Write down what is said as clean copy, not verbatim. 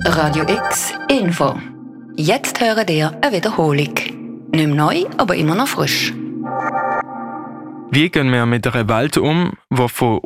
Radio X Info. Jetzt hören ihr eine Wiederholung. Nicht mehr neu, aber immer noch frisch. Wie gehen wir mit einer Welt um, die von